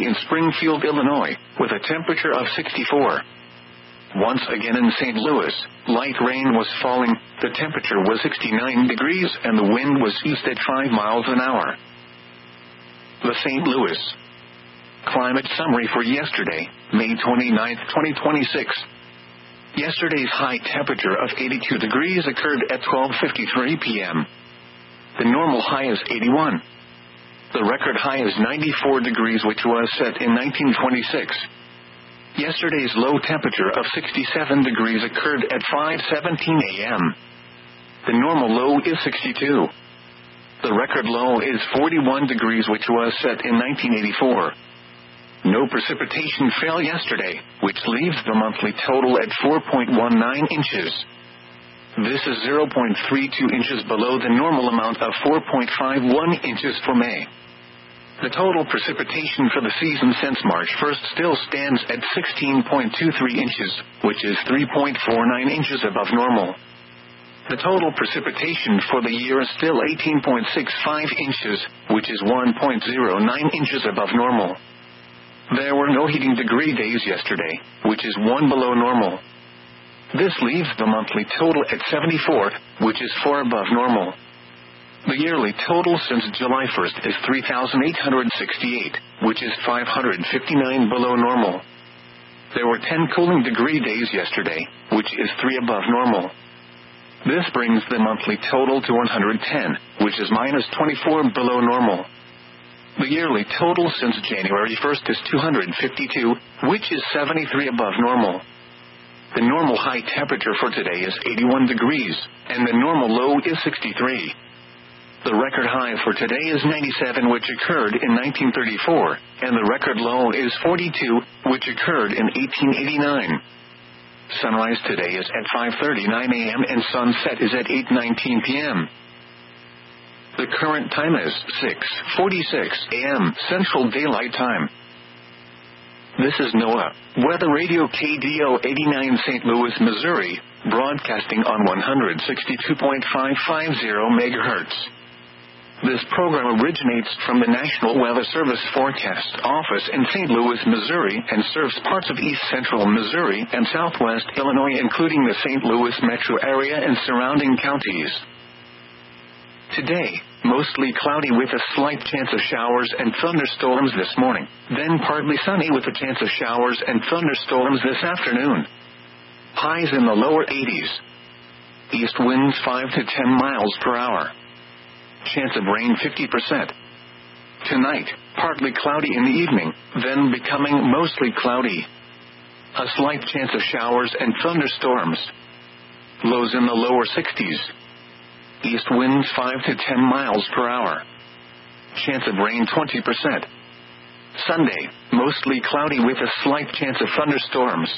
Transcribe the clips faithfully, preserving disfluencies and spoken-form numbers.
in Springfield, Illinois, with a temperature of sixty-four. Once again in Saint Louis, light rain was falling, the temperature was sixty-nine degrees and the wind was east at five miles an hour. The Saint Louis Climate Summary for yesterday, May twenty-ninth, twenty twenty-six. Yesterday's high temperature of eighty-two degrees occurred at twelve fifty-three p.m. The normal high is eighty-one. The record high is ninety-four degrees, which was set in nineteen twenty-six. Yesterday's low temperature of sixty-seven degrees occurred at five seventeen a.m. The normal low is sixty-two. The record low is forty-one degrees, which was set in nineteen eighty-four. No precipitation fell yesterday, which leaves the monthly total at four point one nine inches. This is zero point three two inches below the normal amount of four point five one inches for May. The total precipitation for the season since March first still stands at sixteen point two three inches, which is three point four nine inches above normal. The total precipitation for the year is still eighteen point six five inches, which is one point zero nine inches above normal. There were no heating degree days yesterday, which is one below normal. This leaves the monthly total at seventy-four, which is four above normal. The yearly total since July first is three thousand eight hundred sixty-eight, which is five hundred fifty-nine below normal. There were ten cooling degree days yesterday, which is three above normal. This brings the monthly total to one hundred ten, which is minus twenty-four below normal. The yearly total since January first is two hundred fifty-two, which is seventy-three above normal. The normal high temperature for today is eighty-one degrees, and the normal low is sixty-three. The record high for today is ninety-seven, which occurred in nineteen thirty-four, and the record low is forty-two, which occurred in eighteen eighty-nine. Sunrise today is at five thirty-nine a.m. and sunset is at eight nineteen p.m. The current time is six forty-six a.m. Central Daylight Time. This is NOAA Weather Radio K D O eighty-nine Saint Louis, Missouri, broadcasting on one sixty-two point five five zero megahertz. This program originates from the National Weather Service Forecast Office in Saint Louis, Missouri, and serves parts of east central Missouri and southwest Illinois, including the Saint Louis metro area and surrounding counties. Today, mostly cloudy with a slight chance of showers and thunderstorms this morning, then partly sunny with a chance of showers and thunderstorms this afternoon. Highs in the lower eighties. East winds five to ten miles per hour. Chance of rain fifty percent. Tonight, partly cloudy in the evening, then becoming mostly cloudy. A slight chance of showers and thunderstorms. Lows in the lower sixties. East winds five to ten miles per hour. Chance of rain twenty percent. Sunday, mostly cloudy with a slight chance of thunderstorms.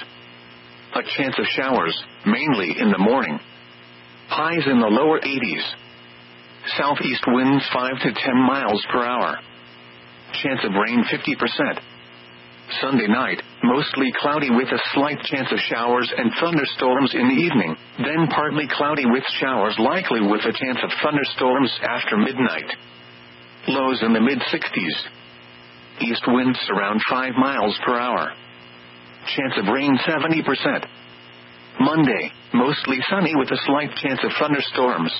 A chance of showers, mainly in the morning. Highs in the lower eighties. Southeast winds five to ten miles per hour. Chance of rain fifty percent. Sunday night, mostly cloudy with a slight chance of showers and thunderstorms in the evening, then partly cloudy with showers likely with a chance of thunderstorms after midnight. Lows in the mid-sixties. East winds around five miles per hour. Chance of rain seventy percent. Monday, mostly sunny with a slight chance of thunderstorms.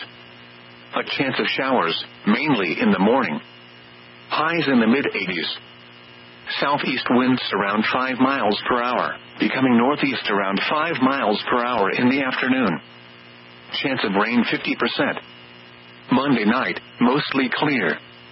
A chance of showers, mainly in the morning. Highs in the mid-eighties. Southeast winds around five miles per hour, becoming northeast around five miles per hour in the afternoon. Chance of rain fifty percent. Monday night, mostly clear.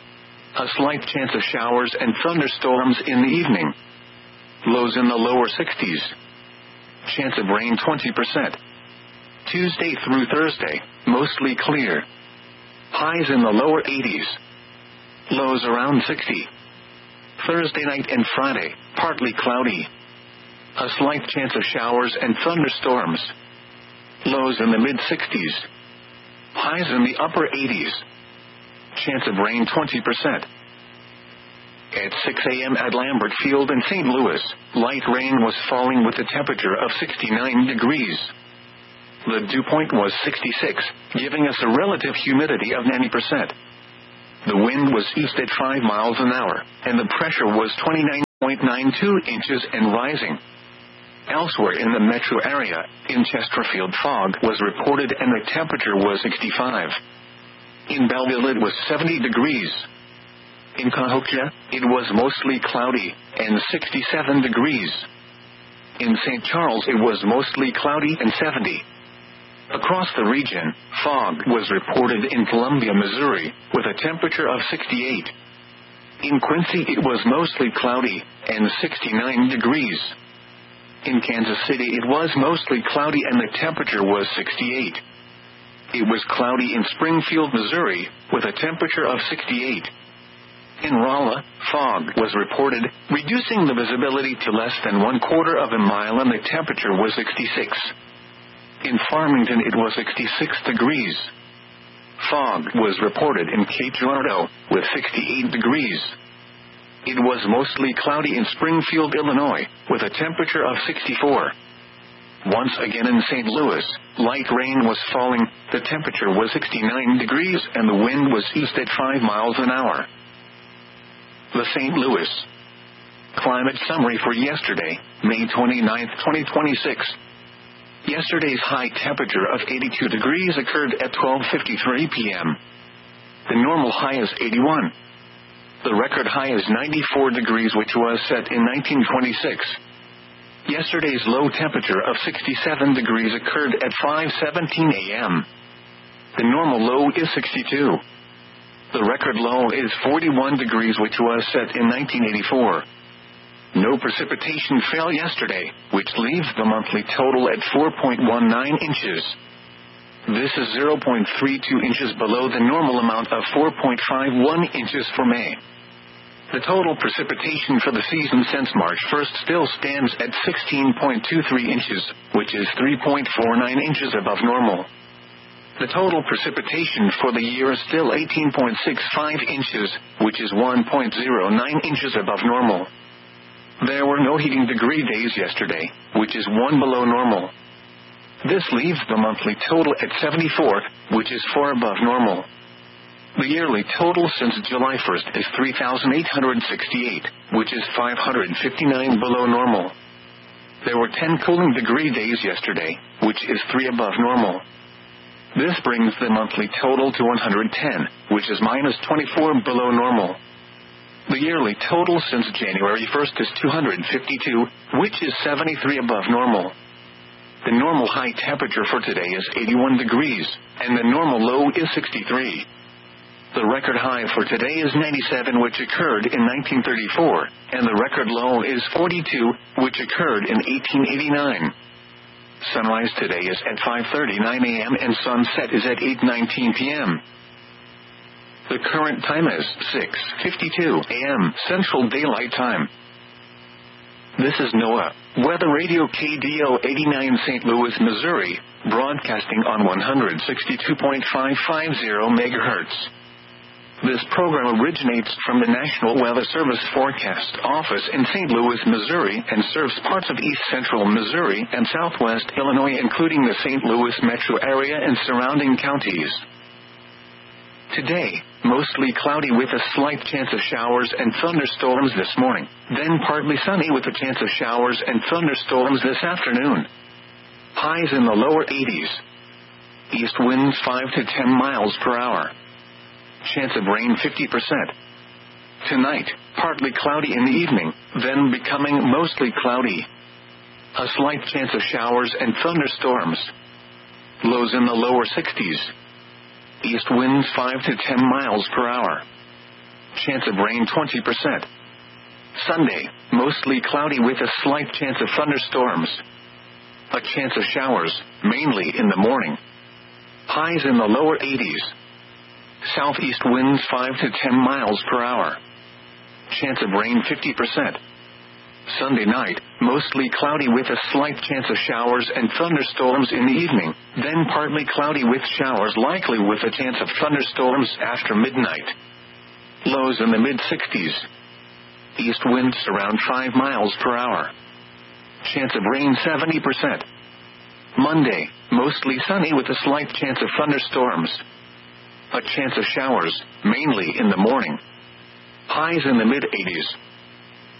A slight chance of showers and thunderstorms in the evening. Lows in the lower sixties. Chance of rain twenty percent. Tuesday through Thursday, mostly clear. Highs in the lower eighties. Lows around sixty. Thursday night and Friday, partly cloudy. A slight chance of showers and thunderstorms. Lows in the mid-sixties. Highs in the upper eighties. Chance of rain twenty percent. At six a.m. at Lambert Field in Saint Louis, light rain was falling with a temperature of sixty-nine degrees. The dew point was sixty-six, giving us a relative humidity of ninety percent. The wind was east at five miles an hour, and the pressure was twenty-nine point nine two inches and rising. Elsewhere in the metro area, in Chesterfield fog was reported and the temperature was sixty-five. In Belleville it was seventy degrees. In Cahokia, it was mostly cloudy, and sixty-seven degrees. In Saint Charles it was mostly cloudy and seventy. Across the region, fog was reported in Columbia, Missouri, with a temperature of sixty-eight. In Quincy it was mostly cloudy, and sixty-nine degrees. In Kansas City it was mostly cloudy and the temperature was sixty-eight. It was cloudy in Springfield, Missouri, with a temperature of sixty-eight. In Rolla, fog was reported, reducing the visibility to less than one quarter of a mile and the temperature was sixty-six. In Farmington it was sixty-six degrees. Fog was reported in Cape Girardeau, with sixty-eight degrees. It was mostly cloudy in Springfield, Illinois, with a temperature of sixty-four. Once again in Saint Louis, light rain was falling, the temperature was sixty-nine degrees and the wind was east at five miles an hour. The Saint Louis Climate Summary for yesterday, May twenty-ninth, twenty twenty-six. Yesterday's high temperature of eighty-two degrees occurred at twelve fifty-three p.m. The normal high is eighty-one. The record high is ninety-four degrees, which was set in nineteen twenty-six. Yesterday's low temperature of sixty-seven degrees occurred at five seventeen a.m. The normal low is sixty-two. The record low is forty-one degrees, which was set in nineteen eighty-four. No precipitation fell yesterday, which leaves the monthly total at four point one nine inches. This is zero point three two inches below the normal amount of four point five one inches for May. The total precipitation for the season since March first still stands at sixteen point two three inches, which is three point four nine inches above normal. The total precipitation for the year is still eighteen point six five inches, which is one point zero nine inches above normal. There were no heating degree days yesterday, which is one below normal. This leaves the monthly total at seventy-four, which is four above normal. The yearly total since July first is three thousand eight hundred sixty-eight, which is five hundred fifty-nine below normal. There were ten cooling degree days yesterday, which is three above normal. This brings the monthly total to one hundred ten, which is minus twenty-four below normal. The yearly total since January first is two hundred fifty-two, which is seventy-three above normal. The normal high temperature for today is eighty-one degrees, and the normal low is sixty-three. The record high for today is ninety-seven, which occurred in nineteen thirty-four, and the record low is forty-two, which occurred in eighteen eighty-nine. Sunrise today is at five thirty-nine a.m. and sunset is at eight nineteen p.m. The current time is six fifty-two a.m. Central Daylight Time. This is NOAA Weather Radio K D O eighty-nine Saint Louis, Missouri, broadcasting on one sixty-two point five five zero megahertz. This program originates from the National Weather Service Forecast Office in Saint Louis, Missouri, and serves parts of east central Missouri and southwest Illinois, including the Saint Louis metro area and surrounding counties. Today, mostly cloudy with a slight chance of showers and thunderstorms this morning, then partly sunny with a chance of showers and thunderstorms this afternoon. Highs in the lower eighties. East winds five to ten miles per hour. Chance of rain fifty percent. Tonight, partly cloudy in the evening, then becoming mostly cloudy. A slight chance of showers and thunderstorms. Lows in the lower sixties. East winds five to ten miles per hour. Chance of rain twenty percent. Sunday, mostly cloudy with a slight chance of thunderstorms. A chance of showers, mainly in the morning. Highs in the lower eighties. Southeast winds five to ten miles per hour. Chance of rain fifty percent. Sunday night, mostly cloudy with a slight chance of showers and thunderstorms in the evening, then partly cloudy with showers likely with a chance of thunderstorms after midnight. Lows in the mid-sixties. East winds around five miles per hour. Chance of rain seventy percent. Monday, mostly sunny with a slight chance of thunderstorms. A chance of showers, mainly in the morning. Highs in the mid-eighties.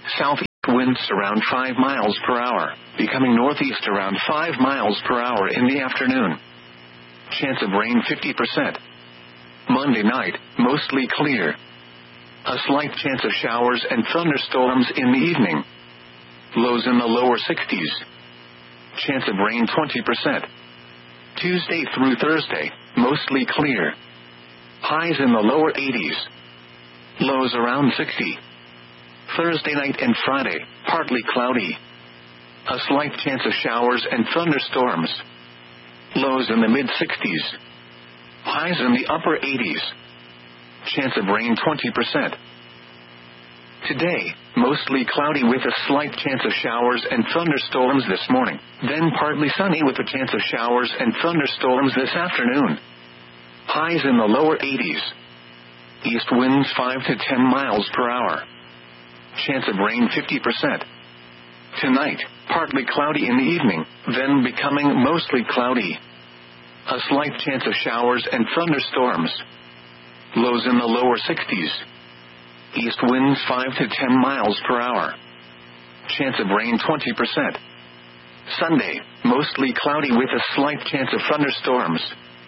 Southeast winds around five miles per hour, becoming northeast around five miles per hour in the afternoon. Chance of rain fifty percent. Monday night, mostly clear. A slight chance of showers and thunderstorms in the evening. Lows in the lower sixties. Chance of rain twenty percent. Tuesday through Thursday, mostly clear. Highs in the lower eighties. Lows around sixty. Thursday night and Friday, partly cloudy. A slight chance of showers and thunderstorms. Lows in the mid-sixties. Highs in the upper eighties. Chance of rain twenty percent. Today, mostly cloudy with a slight chance of showers and thunderstorms this morning, then partly sunny with a chance of showers and thunderstorms this afternoon. Highs in the lower eighties. East winds five to ten miles per hour. Chance of rain fifty percent. Tonight, partly cloudy in the evening, then becoming mostly cloudy. A slight chance of showers and thunderstorms. Lows in the lower sixties. East winds five to ten miles per hour. Chance of rain twenty percent. Sunday, mostly cloudy with a slight chance of thunderstorms.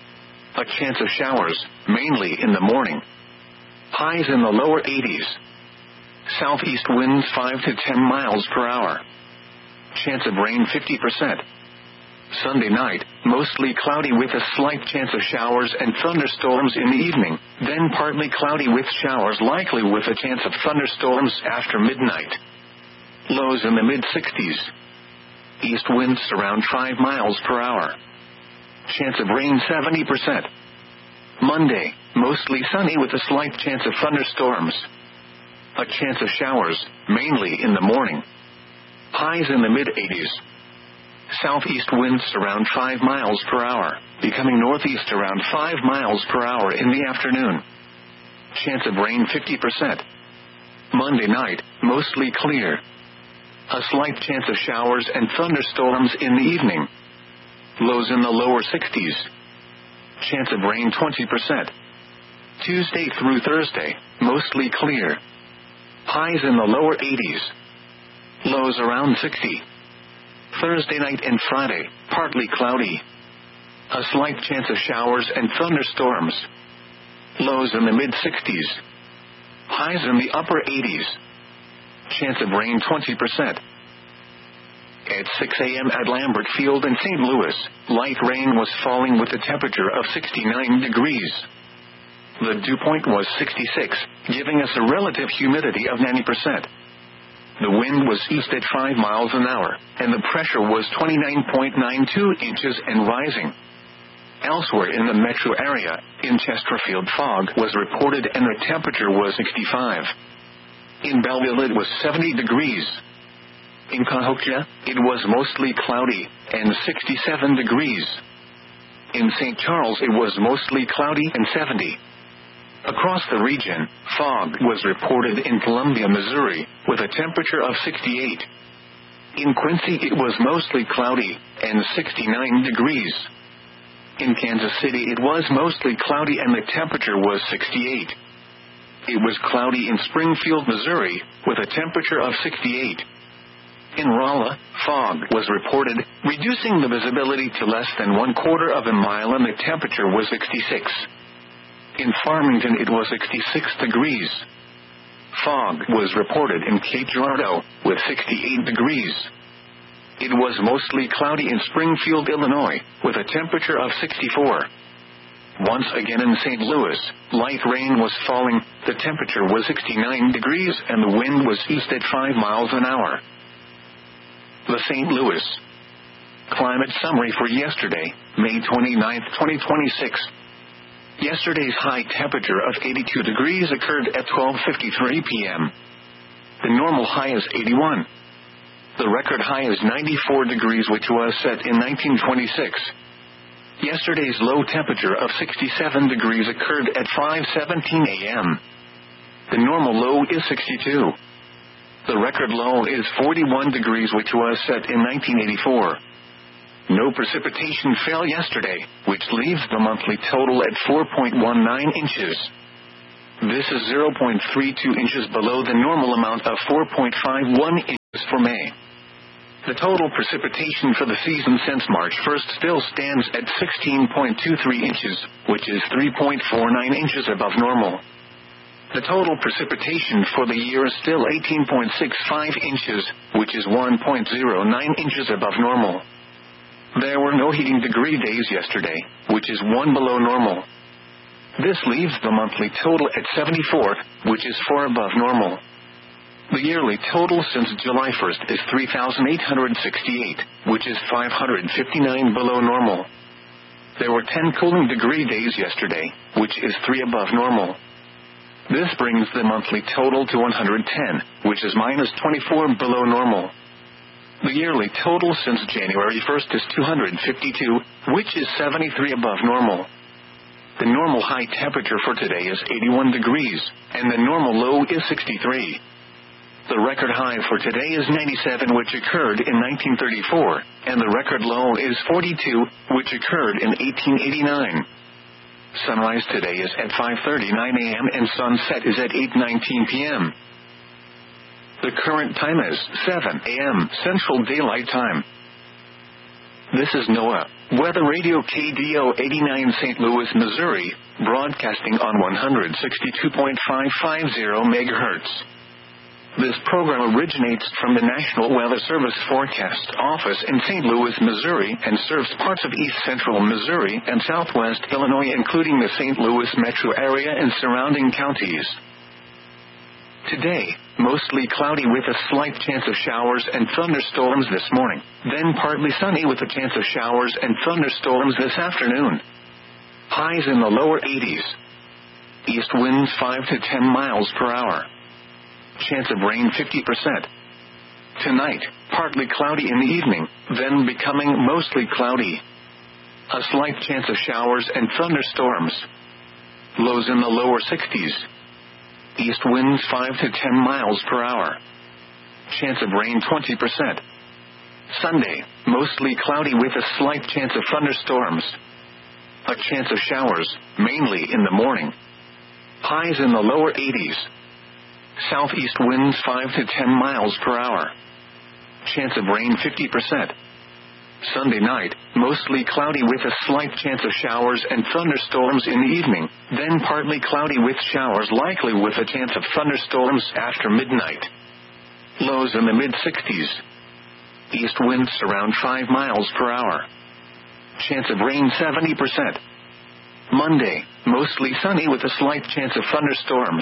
A chance of showers, mainly in the morning. Highs in the lower eighties. Southeast winds five to ten miles per hour. Chance of rain fifty percent. Sunday night, mostly cloudy with a slight chance of showers and thunderstorms in the evening, then partly cloudy with showers likely with a chance of thunderstorms after midnight. Lows in the mid-sixties. East winds around five miles per hour. Chance of rain seventy percent. Monday, mostly sunny with a slight chance of thunderstorms. A chance of showers, mainly in the morning. Highs in the mid-eighties. Southeast winds around five miles per hour, becoming northeast around five miles per hour in the afternoon. Chance of rain fifty percent. Monday night, mostly clear. A slight chance of showers and thunderstorms in the evening. Lows in the lower sixties. Chance of rain twenty percent. Tuesday through Thursday, mostly clear. Highs in the lower eighties. Lows around sixty. Thursday night and Friday, partly cloudy. A slight chance of showers and thunderstorms. Lows in the mid-sixties. Highs in the upper eighties. Chance of rain twenty percent. At six a.m. at Lambert Field in Saint Louis, light rain was falling with a temperature of sixty-nine degrees. The dew point was sixty-six, giving us a relative humidity of ninety percent. The wind was east at five miles an hour, and the pressure was twenty-nine point nine two inches and rising. Elsewhere in the metro area, in Chesterfield fog was reported and the temperature was sixty-five. In Belleville it was seventy degrees. In Cahokia, it was mostly cloudy, and sixty-seven degrees. In Saint Charles it was mostly cloudy and seventy. Across the region, fog was reported in Columbia, Missouri, with a temperature of sixty-eight. In Quincy it was mostly cloudy, and sixty-nine degrees. In Kansas City it was mostly cloudy and the temperature was sixty-eight. It was cloudy in Springfield, Missouri, with a temperature of sixty-eight. In Rolla, fog was reported, reducing the visibility to less than one quarter of a mile and the temperature was sixty-six. In Farmington it was sixty-six degrees. Fog was reported in Cape Girardeau, with sixty-eight degrees. It was mostly cloudy in Springfield, Illinois, with a temperature of sixty-four. Once again in Saint Louis, light rain was falling, the temperature was sixty-nine degrees and the wind was east at five miles an hour. The Saint Louis Climate Summary for yesterday, May twenty-ninth, twenty twenty-six. Yesterday's high temperature of eighty-two degrees occurred at twelve fifty-three p.m. The normal high is eighty-one. The record high is ninety-four degrees, which was set in nineteen twenty-six. Yesterday's low temperature of sixty-seven degrees occurred at five seventeen a.m. The normal low is sixty-two. The record low is forty-one degrees, which was set in nineteen eighty-four. No precipitation fell yesterday, which leaves the monthly total at four point one nine inches. This is zero point three two inches below the normal amount of four point five one inches for May. The total precipitation for the season since March first still stands at sixteen point two three inches, which is three point four nine inches above normal. The total precipitation for the year is still eighteen point six five inches, which is one point zero nine inches above normal. There were no heating degree days yesterday, which is one below normal. This leaves the monthly total at seventy-four, which is four above normal. The yearly total since July first is three thousand eight hundred sixty-eight, which is five hundred fifty-nine below normal. There were ten cooling degree days yesterday, which is three above normal. This brings the monthly total to one hundred ten, which is minus twenty-four below normal. The yearly total since January first is two hundred fifty-two, which is seventy-three above normal. The normal high temperature for today is eighty-one degrees, and the normal low is sixty-three. The record high for today is ninety-seven, which occurred in nineteen thirty-four, and the record low is forty-two, which occurred in eighteen eighty-nine. Sunrise today is at five thirty-nine a m and sunset is at eight nineteen p m The current time is seven a m Central Daylight Time. This is NOAA Weather Radio K D O eighty-nine Saint Louis, Missouri, broadcasting on one hundred sixty-two point five five zero megahertz. This program originates from the National Weather Service Forecast Office in Saint Louis, Missouri, and serves parts of east central Missouri and southwest Illinois, including the Saint Louis metro area and surrounding counties. Today, mostly cloudy with a slight chance of showers and thunderstorms this morning, then partly sunny with a chance of showers and thunderstorms this afternoon. Highs in the lower eighties. East winds five to ten miles per hour. Chance of rain fifty percent. Tonight, partly cloudy in the evening, then becoming mostly cloudy. A slight chance of showers and thunderstorms. Lows in the lower sixties. East winds five to ten miles per hour. Chance of rain twenty percent. Sunday, mostly cloudy with a slight chance of thunderstorms. A chance of showers, mainly in the morning. Highs in the lower eighties. Southeast winds five to ten miles per hour. Chance of rain fifty percent. Sunday night, mostly cloudy with a slight chance of showers and thunderstorms in the evening, then partly cloudy with showers likely with a chance of thunderstorms after midnight. Lows in the mid-sixties. East winds around five miles per hour. Chance of rain seventy percent. Monday, mostly sunny with a slight chance of thunderstorms.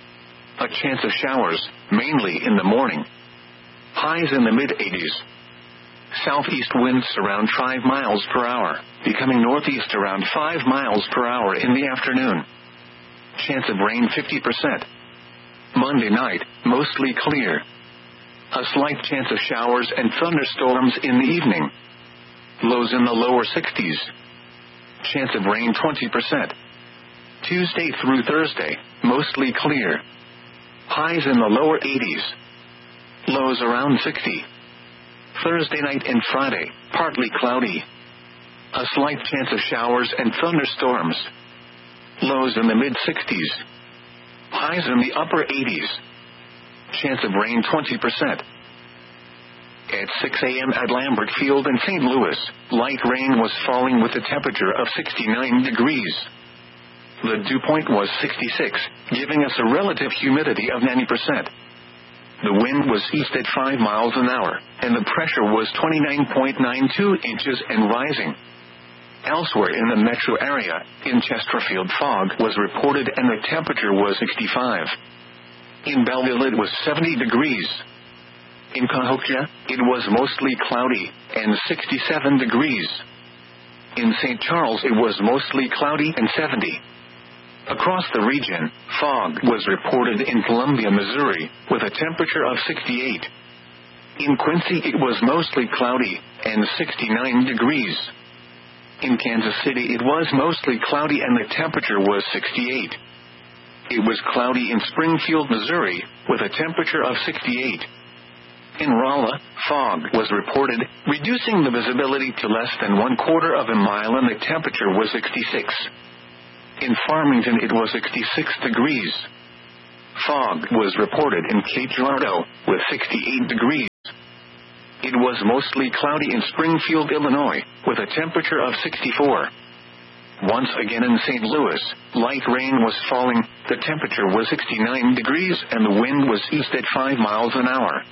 A chance of showers, mainly in the morning. Highs in the mid-eighties. Southeast winds around five miles per hour, becoming northeast around five miles per hour in the afternoon. Chance of rain fifty percent. Monday night, mostly clear. A slight chance of showers and thunderstorms in the evening. Lows in the lower sixties. Chance of rain twenty percent. Tuesday through Thursday, mostly clear. Highs in the lower eighties. Lows around sixty. Thursday night and Friday, partly cloudy. A slight chance of showers and thunderstorms. Lows in the mid-sixties. Highs in the upper eighties. Chance of rain twenty percent. At six a m at Lambert Field in Saint Louis, light rain was falling with a temperature of sixty-nine degrees. The dew point was sixty-six, giving us a relative humidity of ninety percent. The wind was east at five miles an hour, and the pressure was twenty-nine point nine two inches and rising. Elsewhere in the metro area, in Chesterfield, fog was reported and the temperature was sixty-five. In Belleville it was seventy degrees. In Cahokia, it was mostly cloudy, and sixty-seven degrees. In Saint Charles it was mostly cloudy and seventy. Across the region, fog was reported in Columbia, Missouri, with a temperature of sixty-eight. In Quincy it was mostly cloudy, and sixty-nine degrees. In Kansas City it was mostly cloudy and the temperature was sixty-eight. It was cloudy in Springfield, Missouri, with a temperature of sixty-eight. In Rolla, fog was reported, reducing the visibility to less than one quarter of a mile and the temperature was sixty-six. In Farmington it was sixty-six degrees. Fog was reported in Cape Girardeau, with sixty-eight degrees. It was mostly cloudy in Springfield, Illinois, with a temperature of sixty-four. Once again in Saint Louis, light rain was falling, the temperature was sixty-nine degrees and the wind was east at five miles an hour.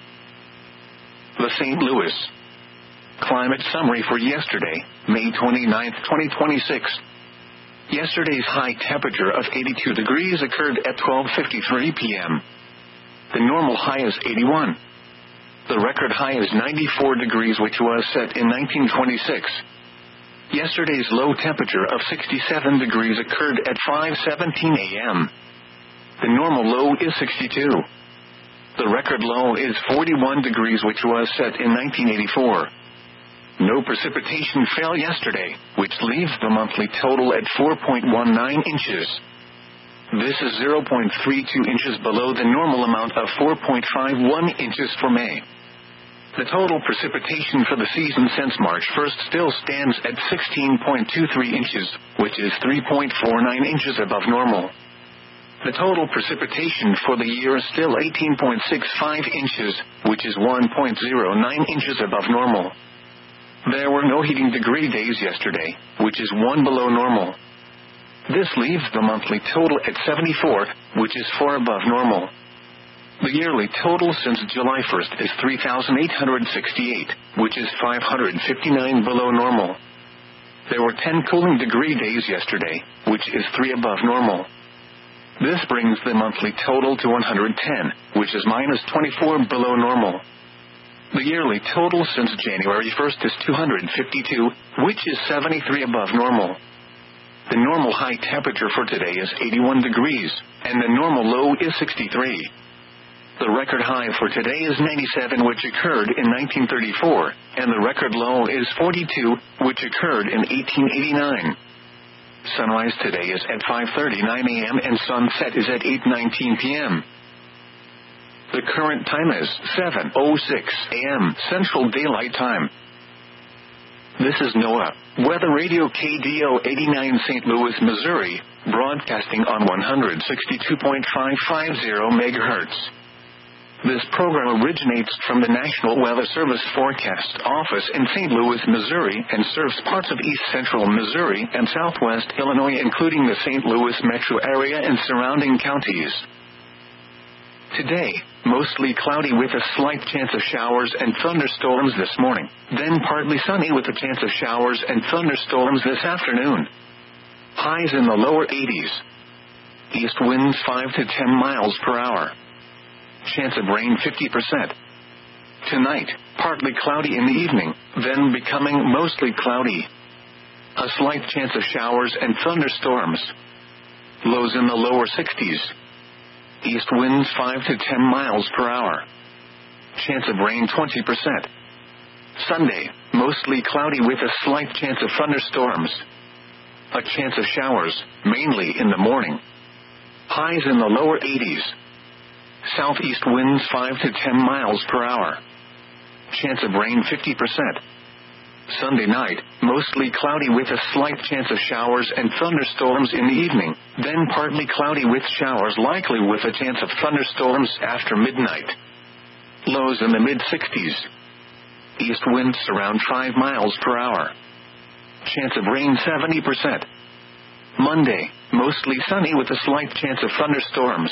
The Saint Louis Climate Summary for yesterday, May twenty-ninth, twenty twenty-six. Yesterday's high temperature of eighty-two degrees occurred at twelve fifty-three p.m. The normal high is eighty-one. The record high is ninety-four degrees, which was set in nineteen twenty-six. Yesterday's low temperature of sixty-seven degrees occurred at five seventeen a.m. The normal low is sixty-two. The record low is forty-one degrees, which was set in nineteen eighty-four. No precipitation fell yesterday, which leaves the monthly total at four point one nine inches. This is zero point three two inches below the normal amount of four point five one inches for May. The total precipitation for the season since March first still stands at sixteen point two three inches, which is three point four nine inches above normal. The total precipitation for the year is still eighteen point six five inches, which is one point zero nine inches above normal. There were no heating degree days yesterday, which is one below normal. This leaves the monthly total at seventy-four, which is four above normal. The yearly total since July first is three thousand eight hundred sixty-eight, which is five hundred fifty-nine below normal. There were ten cooling degree days yesterday, which is three above normal. This brings the monthly total to one hundred ten, which is minus twenty-four below normal. The yearly total since January first is two hundred fifty-two, which is seventy-three above normal. The normal high temperature for today is eighty-one degrees, and the normal low is sixty-three. The record high for today is ninety-seven, which occurred in nineteen thirty-four, and the record low is forty-two, which occurred in eighteen eighty-nine. Sunrise today is at five thirty-nine a.m. and sunset is at eight nineteen p.m. The current time is seven oh six a.m. Central Daylight Time. This is NOAA Weather Radio K D O eighty-nine Saint Louis, Missouri, broadcasting on one sixty-two point five five zero megahertz. This program originates from the National Weather Service Forecast Office in Saint Louis, Missouri, and serves parts of east central Missouri and southwest Illinois, including the Saint Louis metro area and surrounding counties. Today, mostly cloudy with a slight chance of showers and thunderstorms this morning, then partly sunny with a chance of showers and thunderstorms this afternoon. Highs in the lower eighties. East winds five to ten miles per hour. Chance of rain fifty percent. Tonight, partly cloudy in the evening, then becoming mostly cloudy. A slight chance of showers and thunderstorms. Lows in the lower sixties. East winds five to ten miles per hour. Chance of rain twenty percent. Sunday, mostly cloudy with a slight chance of thunderstorms. A chance of showers, mainly in the morning. Highs in the lower eighties. Southeast winds five to ten miles per hour. Chance of rain fifty percent. Sunday night, mostly cloudy with a slight chance of showers and thunderstorms in the evening, then partly cloudy with showers likely with a chance of thunderstorms after midnight. Lows in the mid-sixties. East winds around five miles per hour. Chance of rain seventy percent. Monday, mostly sunny with a slight chance of thunderstorms.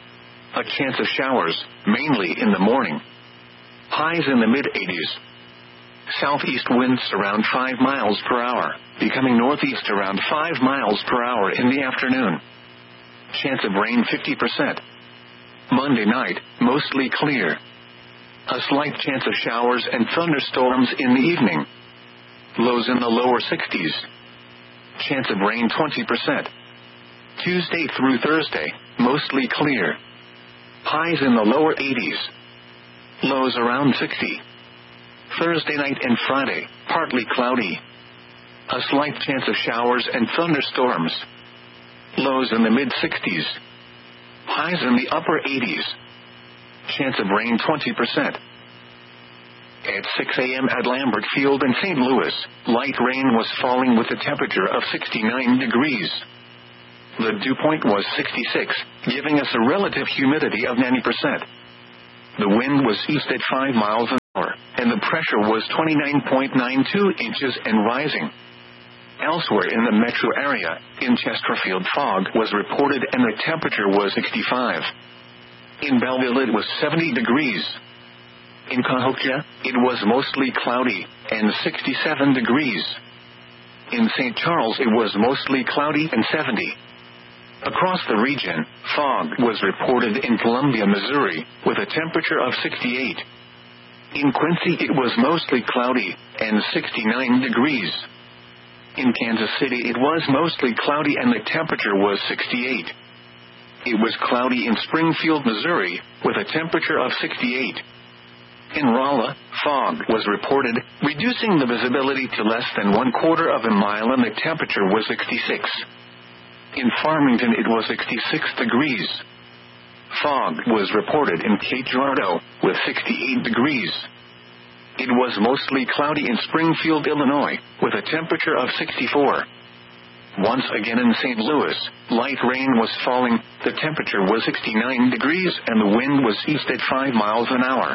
A chance of showers, mainly in the morning. Highs in the mid-eighties. Southeast winds around five miles per hour, becoming northeast around five miles per hour in the afternoon. Chance of rain fifty percent. Monday night, mostly clear. A slight chance of showers and thunderstorms in the evening. Lows in the lower sixties. Chance of rain twenty percent. Tuesday through Thursday, mostly clear. Highs in the lower eighties. Lows around sixty. Thursday night and Friday, partly cloudy. A slight chance of showers and thunderstorms. Lows in the mid-sixties. Highs in the upper eighties. Chance of rain twenty percent. At six a.m. at Lambert Field in Saint Louis, light rain was falling with a temperature of sixty-nine degrees. The dew point was sixty-six, giving us a relative humidity of ninety percent. The wind was east at five miles an hour, and the pressure was twenty-nine point nine two inches and rising. Elsewhere in the metro area, in Chesterfield, fog was reported and the temperature was sixty-five. In Belleville it was seventy degrees. In Cahokia, it was mostly cloudy, and sixty-seven degrees. In Saint Charles it was mostly cloudy and seventy. Across the region, fog was reported in Columbia, Missouri, with a temperature of sixty-eight. In Quincy it was mostly cloudy, and sixty-nine degrees. In Kansas City it was mostly cloudy and the temperature was sixty-eight. It was cloudy in Springfield, Missouri, with a temperature of sixty-eight. In Rolla, fog was reported, reducing the visibility to less than one quarter of a mile and the temperature was sixty-six. In Farmington it was sixty-six degrees. Fog was reported in Cape Girardeau, with sixty-eight degrees. It was mostly cloudy in Springfield, Illinois, with a temperature of sixty-four. Once again in Saint Louis, light rain was falling, the temperature was sixty-nine degrees and the wind was east at five miles an hour.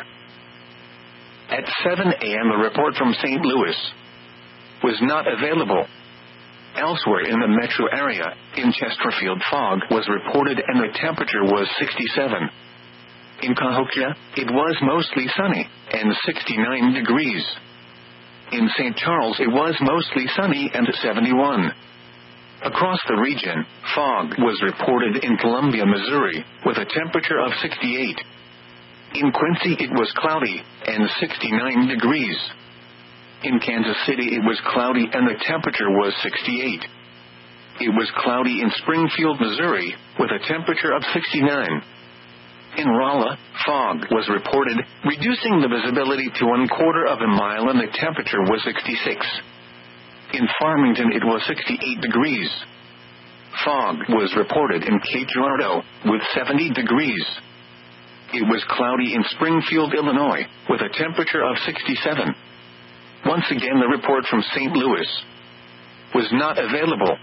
At seven a.m. a report from Saint Louis was not available. Elsewhere in the metro area, in Chesterfield fog was reported and the temperature was sixty-seven. In Cahokia, it was mostly sunny, and sixty-nine degrees. In Saint Charles it was mostly sunny and seventy-one. Across the region, fog was reported in Columbia, Missouri, with a temperature of sixty-eight. In Quincy it was cloudy, and sixty-nine degrees. In Kansas City it was cloudy and the temperature was sixty-eight. It was cloudy in Springfield, Missouri, with a temperature of sixty-nine. In Rolla, fog was reported, reducing the visibility to one quarter of a mile and the temperature was sixty-six. In Farmington it was sixty-eight degrees. Fog was reported in Cape Girardeau, with seventy degrees. It was cloudy in Springfield, Illinois, with a temperature of sixty-seven. Once again the report from Saint Louis was not available.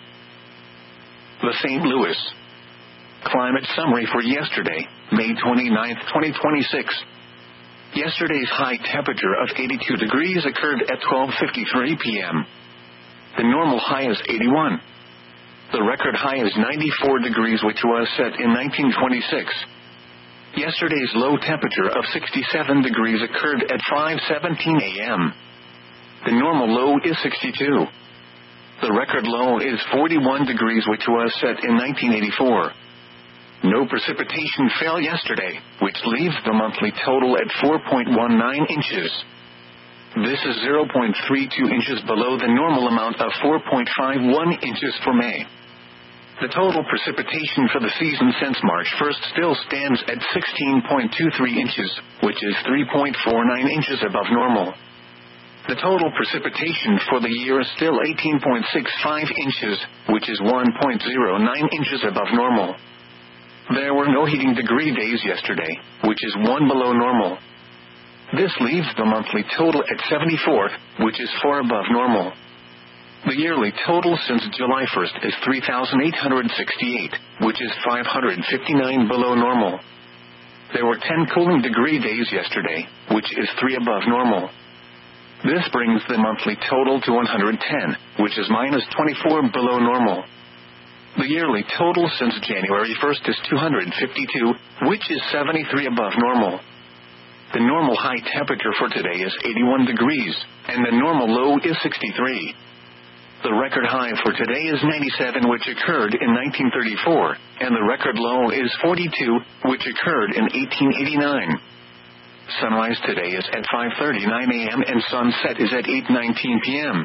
The Saint Louis climate summary for yesterday, May twenty-ninth, twenty twenty-six. Yesterday's high temperature of eighty-two degrees occurred at twelve fifty-three p.m. The normal high is eighty-one. The record high is ninety-four degrees, which was set in nineteen twenty-six. Yesterday's low temperature of sixty-seven degrees occurred at five seventeen a.m. The normal low is sixty-two. The record low is forty-one degrees, which was set in nineteen eighty-four. No precipitation fell yesterday, which leaves the monthly total at four point one nine inches. This is zero point three two inches below the normal amount of four point five one inches for May. The total precipitation for the season since March first still stands at sixteen point two three inches, which is three point four nine inches above normal. The total precipitation for the year is still eighteen point six five inches, which is one point zero nine inches above normal. There were no heating degree days yesterday, which is one below normal. This leaves the monthly total at seventy-four, which is four above normal. The yearly total since July first is three thousand eight hundred sixty-eight, which is five hundred fifty-nine below normal. There were ten cooling degree days yesterday, which is three above normal. This brings the monthly total to one hundred ten, which is minus twenty-four below normal. The yearly total since January first is two hundred fifty-two, which is seventy-three above normal. The normal high temperature for today is eighty-one degrees, and the normal low is sixty-three. The record high for today is ninety-seven, which occurred in nineteen thirty-four, and the record low is forty-two, which occurred in eighteen eighty-nine. Sunrise today is at five thirty-nine a.m. and sunset is at eight nineteen p.m.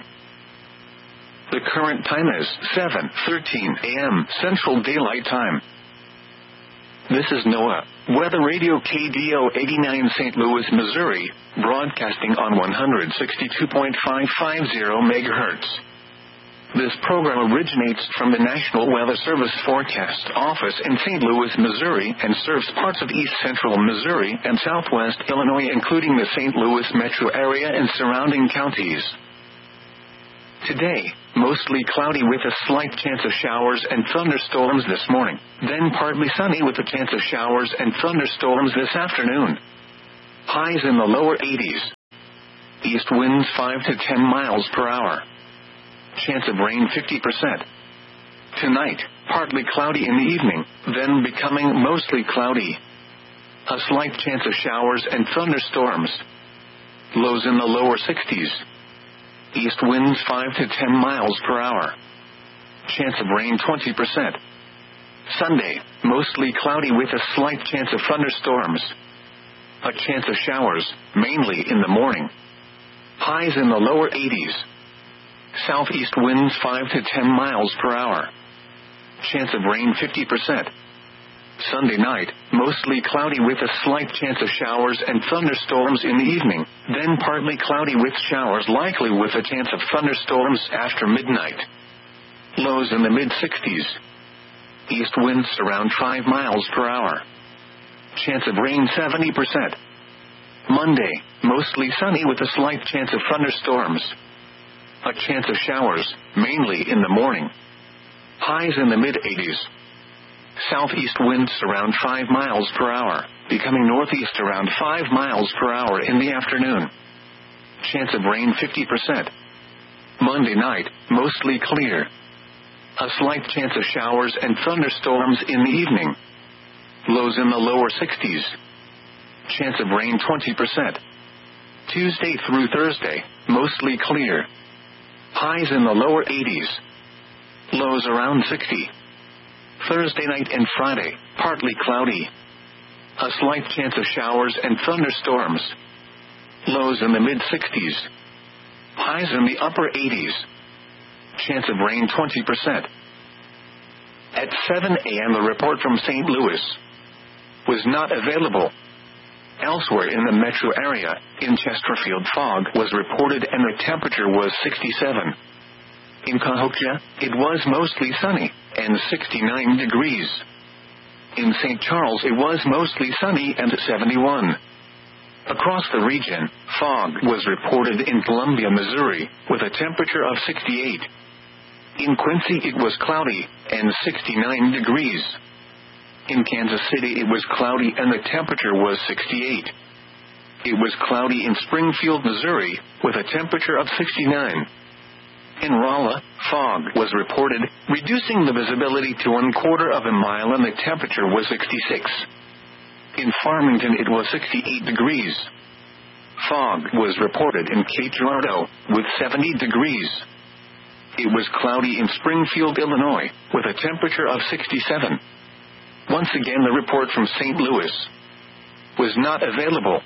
The current time is seven thirteen a.m. Central Daylight Time. This is NOAA Weather Radio K D O eighty-nine Saint Louis, Missouri, broadcasting on one sixty-two point five five zero megahertz. This program originates from the National Weather Service Forecast Office in Saint Louis, Missouri, and serves parts of east central Missouri and southwest Illinois, including the Saint Louis metro area and surrounding counties. Today, mostly cloudy with a slight chance of showers and thunderstorms this morning, then partly sunny with a chance of showers and thunderstorms this afternoon. Highs in the lower eighties. East winds five to ten miles per hour. Chance of rain fifty percent. Tonight, partly cloudy in the evening, then becoming mostly cloudy. A slight chance of showers and thunderstorms. Lows in the lower sixties. East winds five to ten miles per hour. Chance of rain twenty percent. Sunday, mostly cloudy with a slight chance of thunderstorms. A chance of showers, mainly in the morning. Highs in the lower eighties. Southeast winds five to ten miles per hour. Chance of rain fifty percent. Sunday night, mostly cloudy with a slight chance of showers and thunderstorms in the evening, then partly cloudy with showers likely with a chance of thunderstorms after midnight. Lows in the mid-sixties. East winds around five miles per hour. Chance of rain seventy percent. Monday, mostly sunny with a slight chance of thunderstorms. A chance of showers, mainly in the morning. Highs in the mid-eighties. Southeast winds around five miles per hour, becoming northeast around five miles per hour in the afternoon. Chance of rain fifty percent. Monday night, mostly clear. A slight chance of showers and thunderstorms in the evening. Lows in the lower sixties. Chance of rain twenty percent. Tuesday through Thursday, mostly clear. Highs in the lower eighties. Lows around sixty. Thursday night and Friday, partly cloudy. A slight chance of showers and thunderstorms. Lows in the mid-sixties. Highs in the upper eighties. Chance of rain twenty percent. At seven a.m. the report from Saint Louis was not available. Elsewhere in the metro area, in Chesterfield fog was reported and the temperature was sixty-seven. In Cahokia, it was mostly sunny, and sixty-nine degrees. In Saint Charles it was mostly sunny and seventy-one. Across the region, fog was reported in Columbia, Missouri, with a temperature of sixty-eight. In Quincy it was cloudy, and sixty-nine degrees. In Kansas City it was cloudy and the temperature was sixty-eight. It was cloudy in Springfield, Missouri, with a temperature of sixty-nine. In Rolla, fog was reported, reducing the visibility to one quarter of a mile and the temperature was sixty-six. In Farmington it was sixty-eight degrees. Fog was reported in Cape Girardeau, with seventy degrees. It was cloudy in Springfield, Illinois, with a temperature of sixty-seven. Once again the report from Saint Louis was not available.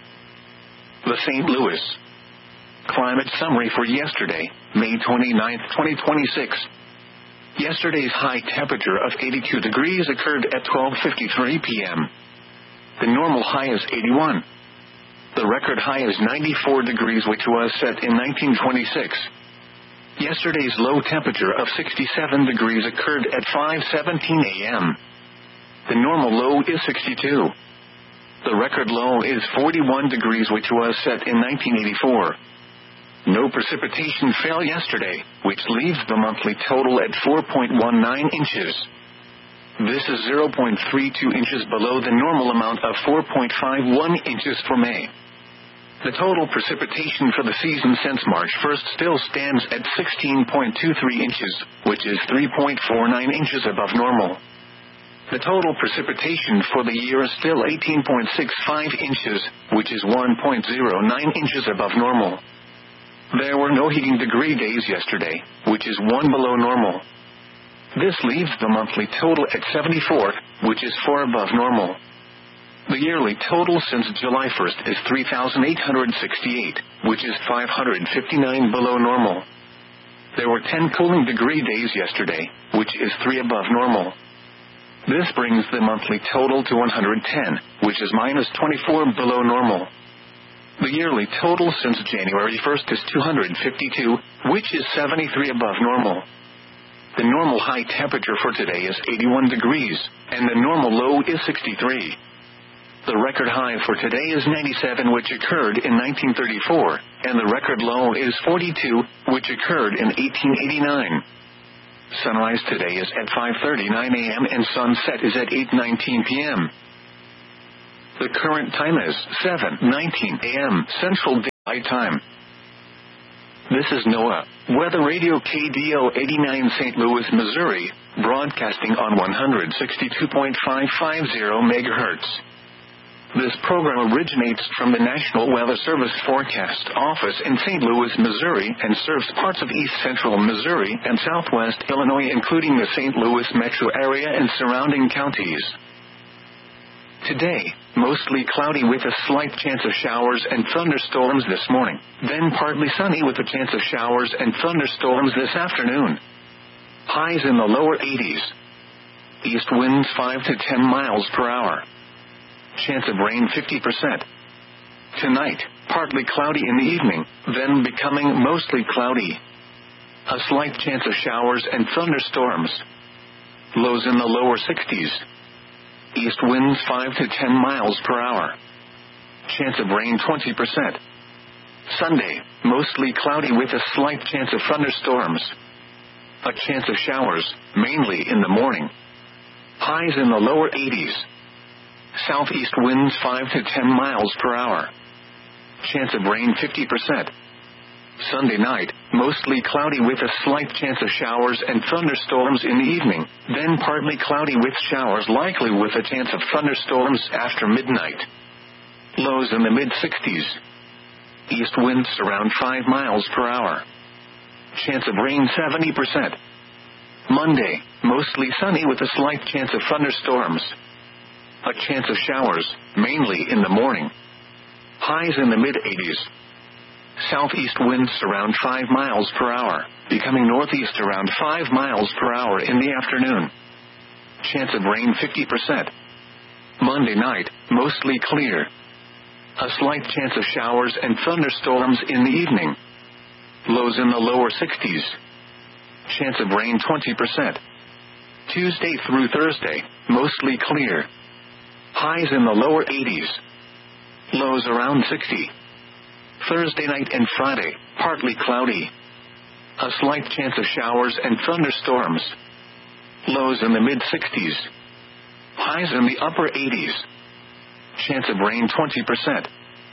The Saint Louis Climate Summary for yesterday, May twenty-ninth, twenty twenty-six. Yesterday's high temperature of eighty-two degrees occurred at twelve fifty-three p.m. The normal high is eighty-one. The record high is ninety-four degrees, which was set in nineteen twenty-six. Yesterday's low temperature of sixty-seven degrees occurred at five seventeen a.m. The normal low is sixty-two. The record low is forty-one degrees, which was set in nineteen eighty-four. No precipitation fell yesterday, which leaves the monthly total at four point one nine inches. This is zero point three two inches below the normal amount of four point five one inches for May. The total precipitation for the season since March first still stands at sixteen point two three inches, which is three point four nine inches above normal. The total precipitation for the year is still eighteen point six five inches, which is one point zero nine inches above normal. There were no heating degree days yesterday, which is one below normal. This leaves the monthly total at seventy-four, which is four above normal. The yearly total since July first is three thousand eight hundred sixty-eight, which is five hundred fifty-nine below normal. There were ten cooling degree days yesterday, which is three above normal. This brings the monthly total to one hundred ten, which is minus twenty-four below normal. The yearly total since January first is two hundred fifty-two, which is seventy-three above normal. The normal high temperature for today is eighty-one degrees, and the normal low is sixty-three. The record high for today is ninety-seven, which occurred in nineteen thirty-four, and the record low is forty-two, which occurred in eighteen eighty-nine. Sunrise today is at five thirty-nine a m and sunset is at eight nineteen p m The current time is seven nineteen a m Central Daylight Time. This is NOAA Weather Radio K D O eighty-nine Saint Louis, Missouri, broadcasting on one sixty-two point five five zero megahertz. This program originates from the National Weather Service Forecast Office in Saint Louis, Missouri, and serves parts of east central Missouri and southwest Illinois, including the Saint Louis metro area and surrounding counties. Today, mostly cloudy with a slight chance of showers and thunderstorms this morning, then partly sunny with a chance of showers and thunderstorms this afternoon. Highs in the lower eighties. East winds five to ten miles per hour. Chance of rain fifty percent. Tonight, partly cloudy in the evening, then becoming mostly cloudy. A slight chance of showers and thunderstorms. Lows in the lower sixties. East winds five to ten miles per hour. Chance of rain twenty percent. Sunday, mostly cloudy with a slight chance of thunderstorms. A chance of showers, mainly in the morning. Highs in the lower eighties. Southeast winds five to ten miles per hour. Chance of rain fifty percent. Sunday night, mostly cloudy with a slight chance of showers and thunderstorms in the evening, then partly cloudy with showers likely with a chance of thunderstorms after midnight. Lows in the mid-sixties. East winds around five miles per hour. Chance of rain seventy percent. Monday, mostly sunny with a slight chance of thunderstorms. A chance of showers, mainly in the morning. Highs in the mid-eighties. Southeast winds around five miles per hour, becoming northeast around five miles per hour in the afternoon. Chance of rain fifty percent. Monday night, mostly clear. A slight chance of showers and thunderstorms in the evening. Lows in the lower sixties. Chance of rain twenty percent. Tuesday through Thursday, mostly clear. Highs in the lower eighties. Lows around sixty. Thursday night and Friday, partly cloudy. A slight chance of showers and thunderstorms. Lows in the mid-sixties. Highs in the upper eighties. Chance of rain twenty percent.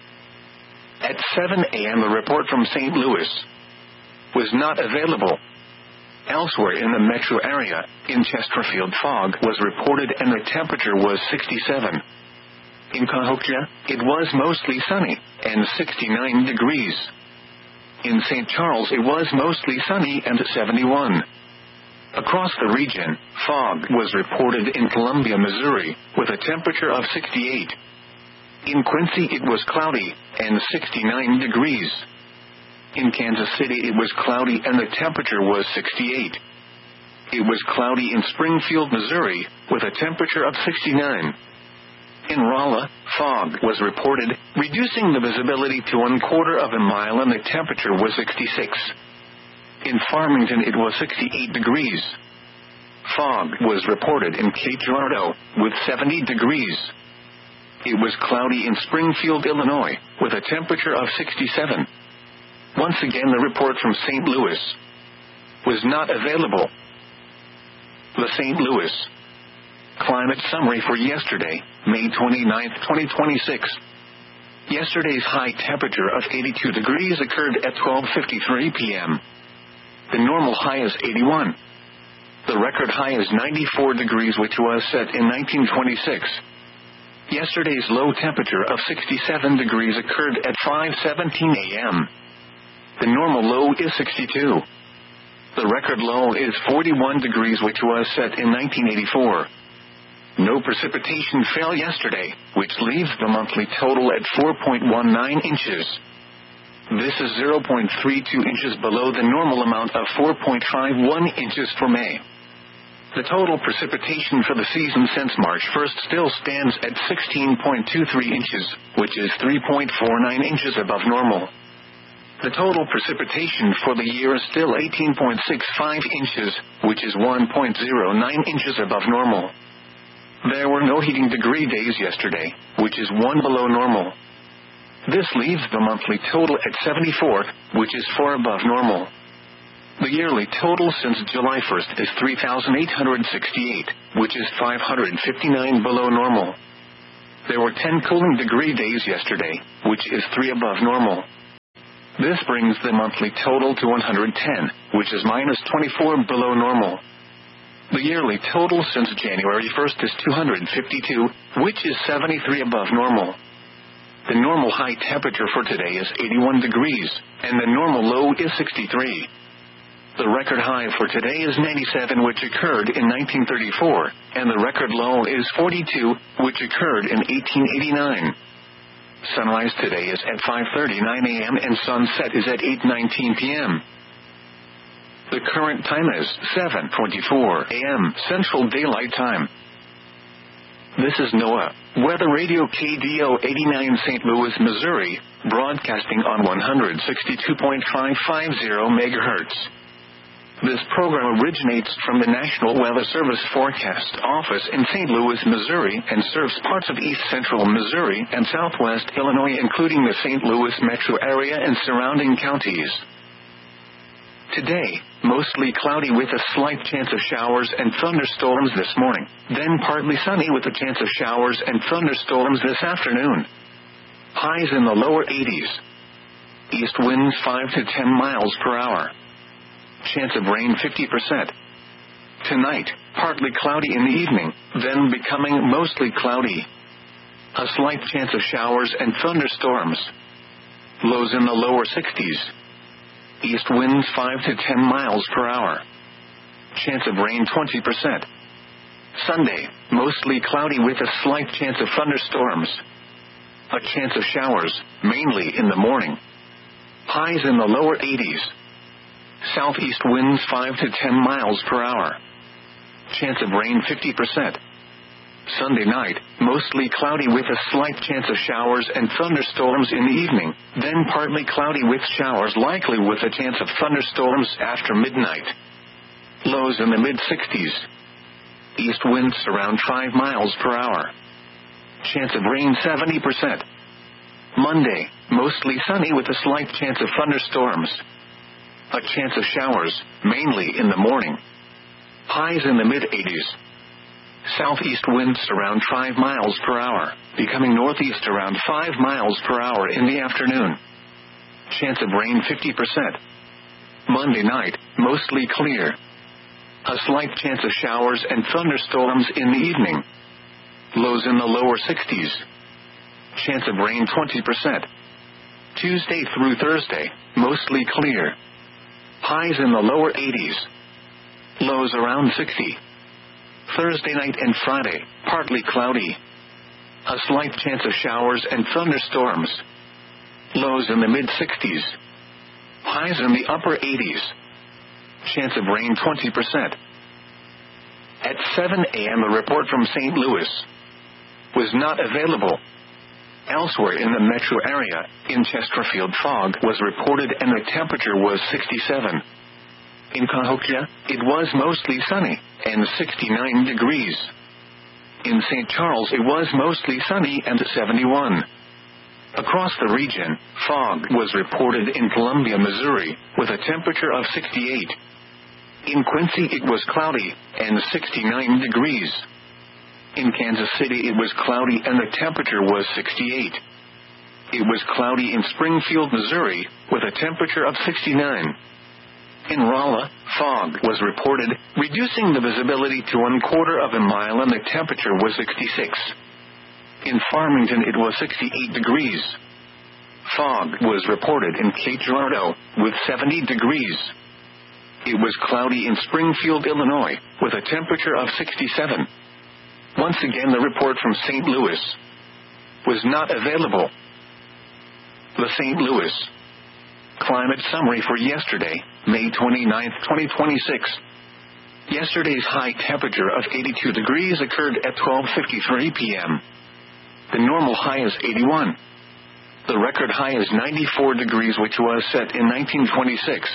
At seven a m a report from Saint Louis was not available. Elsewhere in the metro area, in Chesterfield, fog was reported and the temperature was sixty-seven. In Cahokia, it was mostly sunny, and sixty-nine degrees. In Saint Charles it was mostly sunny and seventy-one. Across the region, fog was reported in Columbia, Missouri, with a temperature of sixty-eight. In Quincy it was cloudy, and sixty-nine degrees. In Kansas City it was cloudy and the temperature was sixty-eight. It was cloudy in Springfield, Missouri, with a temperature of sixty-nine. In Rolla, fog was reported, reducing the visibility to one quarter of a mile and the temperature was sixty-six. In Farmington it was sixty-eight degrees. Fog was reported in Cape Girardeau, with seventy degrees. It was cloudy in Springfield, Illinois, with a temperature of sixty-seven. Once again the report from Saint Louis was not available. The Saint Louis Climate Summary for yesterday, May twenty-ninth, twenty twenty-six. Yesterday's high temperature of eighty-two degrees occurred at twelve fifty-three p m The normal high is eighty-one. The record high is ninety-four degrees, which was set in nineteen twenty-six. Yesterday's low temperature of sixty-seven degrees occurred at five seventeen a m The normal low is sixty-two. The record low is forty-one degrees, which was set in nineteen eighty-four. No precipitation fell yesterday, which leaves the monthly total at four point one nine inches. This is zero point three two inches below the normal amount of four point five one inches for May. The total precipitation for the season since March first still stands at sixteen point two three inches, which is three point four nine inches above normal. The total precipitation for the year is still eighteen point six five inches, which is one point zero nine inches above normal. There were no heating degree days yesterday, which is one below normal. This leaves the monthly total at seventy-four, which is four above normal. The yearly total since July first is three thousand eight hundred sixty-eight, which is five hundred fifty-nine below normal. There were ten cooling degree days yesterday, which is three above normal. This brings the monthly total to one hundred ten, which is minus twenty-four below normal. The yearly total since January first is two hundred fifty-two, which is seventy-three above normal. The normal high temperature for today is eighty-one degrees, and the normal low is sixty-three. The record high for today is ninety-seven, which occurred in nineteen thirty-four, and the record low is forty-two, which occurred in eighteen eighty-nine. Sunrise today is at five thirty-nine a m and sunset is at eight nineteen p m The current time is seven twenty-four a m Central Daylight Time. This is NOAA Weather Radio K D O eighty-nine Saint Louis, Missouri, broadcasting on one sixty-two point five five zero megahertz. This program originates from the National Weather Service Forecast Office in Saint Louis, Missouri, and serves parts of east central Missouri and southwest Illinois, including the Saint Louis metro area and surrounding counties. Today, mostly cloudy with a slight chance of showers and thunderstorms this morning, then partly sunny with a chance of showers and thunderstorms this afternoon. Highs in the lower eighties. East winds five to ten miles per hour. Chance of rain fifty percent. Tonight, partly cloudy in the evening, then becoming mostly cloudy. A slight chance of showers and thunderstorms. Lows in the lower sixties. East winds five to ten miles per hour. Chance of rain twenty percent. Sunday, mostly cloudy with a slight chance of thunderstorms. A chance of showers, mainly in the morning. Highs in the lower eighties. Southeast winds five to ten miles per hour. Chance of rain fifty percent. Sunday night, mostly cloudy with a slight chance of showers and thunderstorms in the evening, then partly cloudy with showers likely with a chance of thunderstorms after midnight. Lows in the mid-sixties. East winds around five miles per hour. Chance of rain seventy percent. Monday, mostly sunny with a slight chance of thunderstorms. A chance of showers, mainly in the morning. Highs in the mid-eighties. Southeast winds around five miles per hour, becoming northeast around five miles per hour in the afternoon. Chance of rain fifty percent. Monday night, mostly clear. A slight chance of showers and thunderstorms in the evening. Lows in the lower sixties. Chance of rain twenty percent. Tuesday through Thursday, mostly clear. Highs in the lower eighties. Lows around sixty. Thursday night and Friday, partly cloudy. A slight chance of showers and thunderstorms. Lows in the mid-sixties. Highs in the upper eighties. Chance of rain twenty percent. At seven a m a report from Saint Louis was not available. Elsewhere in the metro area, in Chesterfield, fog was reported and the temperature was sixty-seven. In Cahokia, it was mostly sunny, and sixty-nine degrees. In Saint Charles it was mostly sunny and seventy-one. Across the region, fog was reported in Columbia, Missouri, with a temperature of sixty-eight. In Quincy it was cloudy, and sixty-nine degrees. In Kansas City it was cloudy and the temperature was sixty-eight. It was cloudy in Springfield, Missouri, with a temperature of sixty-nine. In Rolla, fog was reported, reducing the visibility to one quarter of a mile and the temperature was sixty-six. In Farmington it was sixty-eight degrees. Fog was reported in Cape Girardeau, with seventy degrees. It was cloudy in Springfield, Illinois, with a temperature of sixty-seven. Once again the report from Saint Louis was not available. The Saint Louis climate summary for yesterday, May twenty-ninth, twenty twenty-six. Yesterday's high temperature of eighty-two degrees occurred at twelve fifty-three p m The normal high is eighty-one. The record high is ninety-four degrees, which was set in nineteen twenty-six.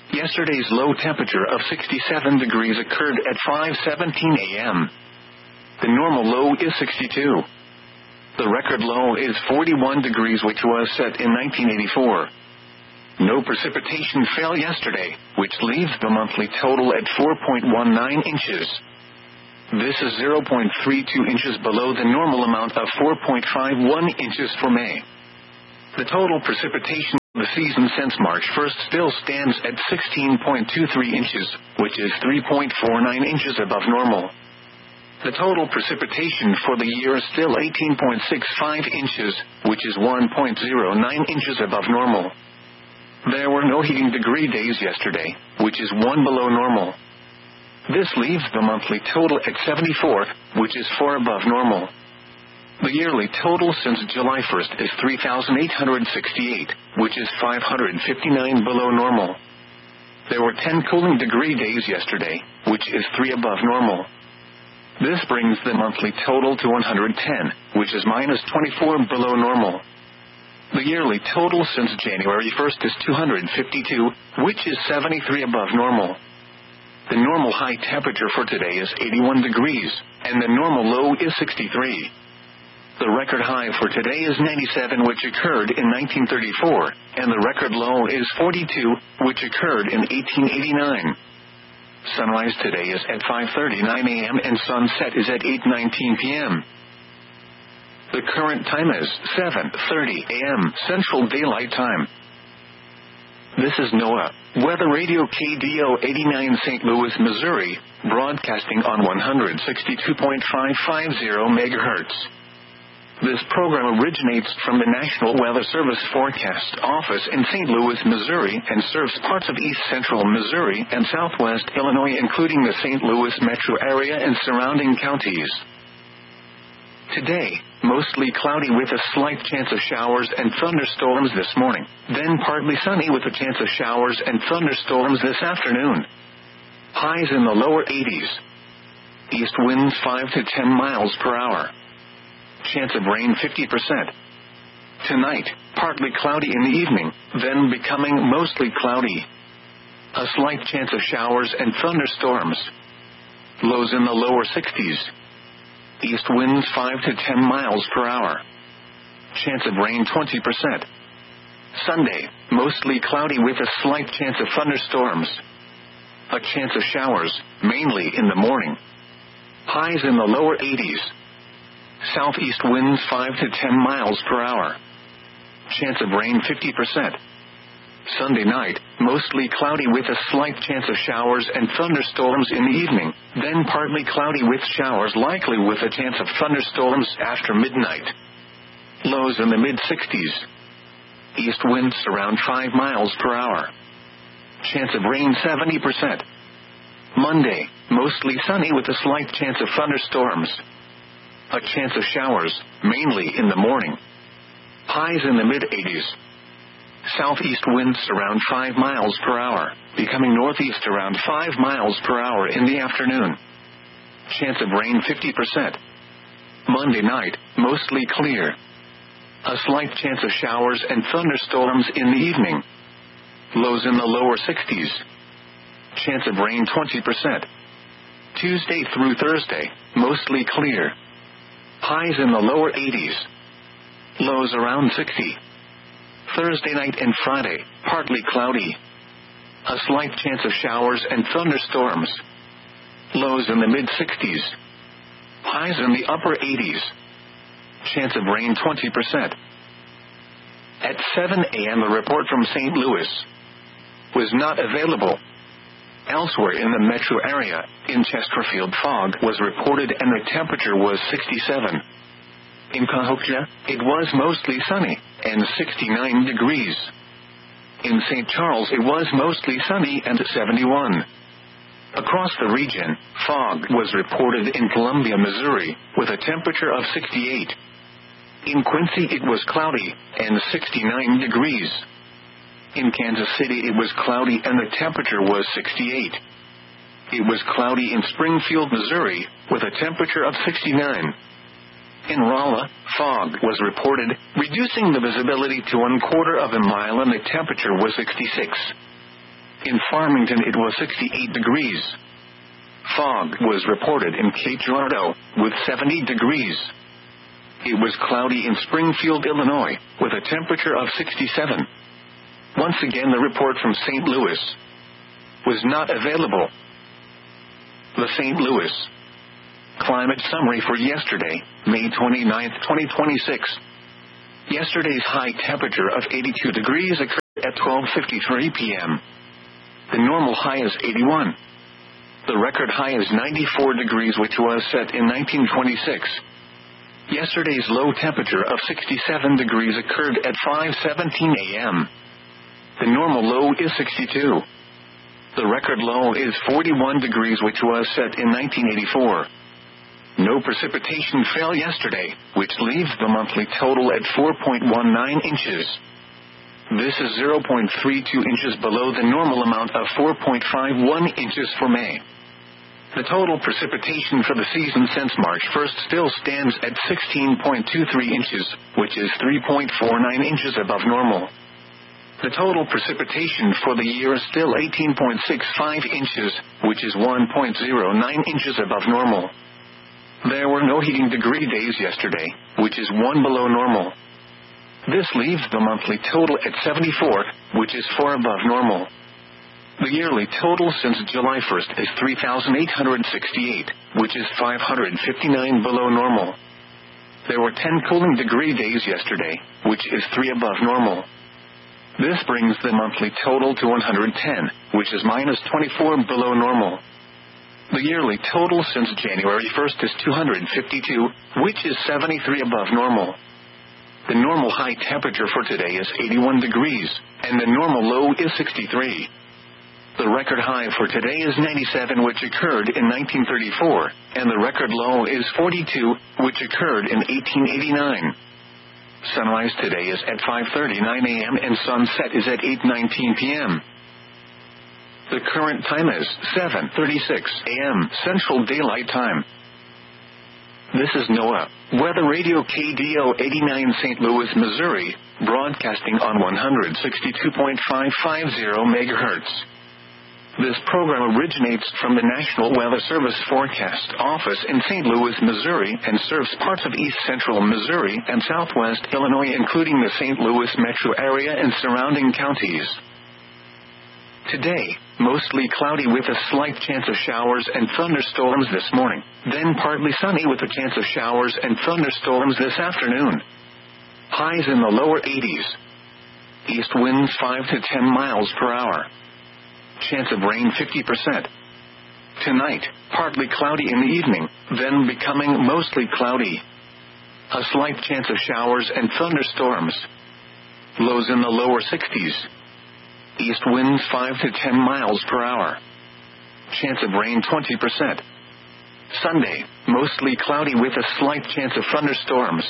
Yesterday's low temperature of sixty-seven degrees occurred at five seventeen a m The normal low is sixty-two. The record low is forty-one degrees, which was set in nineteen eighty-four. No precipitation fell yesterday, which leaves the monthly total at four point one nine inches. This is zero point three two inches below the normal amount of four point five one inches for May. The total precipitation of the season since March first still stands at sixteen point two three inches, which is three point four nine inches above normal. The total precipitation for the year is still eighteen point six five inches, which is one point zero nine inches above normal. There were no heating degree days yesterday, which is one below normal. This leaves the monthly total at seventy-four, which is four above normal. The yearly total since July first is three thousand eight hundred sixty-eight, which is five hundred fifty-nine below normal. There were ten cooling degree days yesterday, which is three above normal. This brings the monthly total to one hundred ten, which is minus twenty-four below normal. The yearly total since January first is two hundred fifty-two, which is seventy-three above normal. The normal high temperature for today is eighty-one degrees, and the normal low is sixty-three. The record high for today is ninety-seven, which occurred in nineteen thirty-four, and the record low is forty-two, which occurred in eighteen eighty-nine. Sunrise today is at five thirty-nine a m and sunset is at eight nineteen p m The current time is seven thirty a m Central Daylight Time. This is NOAA Weather Radio K D O eighty-nine Saint Louis, Missouri, broadcasting on one sixty-two point five five zero megahertz. This program originates from the National Weather Service Forecast Office in Saint Louis, Missouri, and serves parts of east central Missouri and southwest Illinois, including the Saint Louis metro area and surrounding counties. Today, mostly cloudy with a slight chance of showers and thunderstorms this morning, then partly sunny with a chance of showers and thunderstorms this afternoon. Highs in the lower eighties. East winds five to ten miles per hour. Chance of rain fifty percent. Tonight, partly cloudy in the evening, then becoming mostly cloudy. A slight chance of showers and thunderstorms. Lows in the lower sixties. East winds five to ten miles per hour. Chance of rain twenty percent. Sunday, mostly cloudy with a slight chance of thunderstorms. A chance of showers, mainly in the morning. Highs in the lower eighties. Southeast winds five to ten miles per hour. Chance of rain fifty percent. Sunday night, mostly cloudy with a slight chance of showers and thunderstorms in the evening, then partly cloudy with showers likely with a chance of thunderstorms after midnight. Lows in the mid-sixties. East winds around five miles per hour. Chance of rain seventy percent. Monday, mostly sunny with a slight chance of thunderstorms. A chance of showers, mainly in the morning. Highs in the mid-eighties. Southeast winds around five miles per hour, becoming northeast around five miles per hour in the afternoon. Chance of rain fifty percent. Monday night, mostly clear. A slight chance of showers and thunderstorms in the evening. Lows in the lower sixties. Chance of rain twenty percent. Tuesday through Thursday, mostly clear. Highs in the lower eighties. Lows around sixty. Thursday night and Friday, partly cloudy. A slight chance of showers and thunderstorms. Lows in the mid-sixties. Highs in the upper eighties. Chance of rain twenty percent. At seven a m a report from Saint Louis was not available. Elsewhere in the metro area, in Chesterfield, fog was reported and the temperature was sixty-seven. In Cahokia, it was mostly sunny, and sixty-nine degrees. In Saint Charles it was mostly sunny and seventy-one. Across the region, fog was reported in Columbia, Missouri, with a temperature of sixty-eight. In Quincy it was cloudy, and sixty-nine degrees. In Kansas City it was cloudy and the temperature was sixty-eight. It was cloudy in Springfield, Missouri, with a temperature of sixty-nine. In Rolla, fog was reported, reducing the visibility to one quarter of a mile and the temperature was sixty-six. In Farmington it was sixty-eight degrees. Fog was reported in Cape Girardeau, with seventy degrees. It was cloudy in Springfield, Illinois, with a temperature of sixty-seven. Once again, the report from Saint Louis was not available. The Saint Louis climate summary for yesterday, May twenty-ninth, twenty twenty-six. Yesterday's high temperature of eighty-two degrees occurred at twelve fifty-three p.m. The normal high is eighty-one. The record high is ninety-four degrees, which was set in nineteen twenty-six. Yesterday's low temperature of sixty-seven degrees occurred at five seventeen a.m. The normal low is sixty-two. The record low is forty-one degrees, which was set in nineteen eighty-four. No precipitation fell yesterday, which leaves the monthly total at four point one nine inches. This is zero point three two inches below the normal amount of four point five one inches for May. The total precipitation for the season since March first still stands at sixteen point two three inches, which is three point four nine inches above normal. The total precipitation for the year is still eighteen point six five inches, which is one point zero nine inches above normal. There were no heating degree days yesterday, which is one below normal. This leaves the monthly total at seventy-four, which is four above normal. The yearly total since July first is three thousand eight hundred sixty-eight, which is five hundred fifty-nine below normal. There were ten cooling degree days yesterday, which is three above normal. This brings the monthly total to one hundred ten, which is minus twenty-four below normal. The yearly total since January first is two hundred fifty-two, which is seventy-three above normal. The normal high temperature for today is eighty-one degrees, and the normal low is sixty-three. The record high for today is ninety-seven, which occurred in nineteen thirty-four, and the record low is forty-two, which occurred in eighteen eighty-nine. Sunrise today is at five thirty-nine a.m. and sunset is at eight nineteen p.m. The current time is seven thirty-six a.m. Central Daylight Time. This is NOAA Weather Radio K D O eighty-nine Saint Louis, Missouri, broadcasting on one sixty-two point five five zero megahertz. This program originates from the National Weather Service Forecast Office in Saint Louis, Missouri, and serves parts of east central Missouri and southwest Illinois, including the Saint Louis metro area and surrounding counties. Today, mostly cloudy with a slight chance of showers and thunderstorms this morning, then partly sunny with a chance of showers and thunderstorms this afternoon. Highs in the lower eighties. East winds five to ten miles per hour. Chance of rain fifty percent. Tonight, partly cloudy in the evening, then becoming mostly cloudy. A slight chance of showers and thunderstorms. Lows in the lower sixties. East winds five to ten miles per hour. Chance of rain twenty percent. Sunday, mostly cloudy with a slight chance of thunderstorms.